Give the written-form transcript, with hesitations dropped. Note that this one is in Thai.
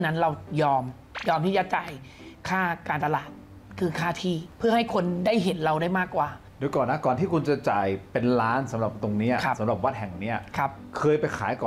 นั้นเรายอมที่จะจ่ายค่าการตลาดคือค่าที่เพื่อให้คนได้เห็นเราได้มากกว่าเดี๋ยวก่อนนะก่อนที่คุณจะจ่ายเป็นล้านสำหรับตรงนี้ครับสำหรับวัดแห่งเนี้ยครับเคยไปขายก่อน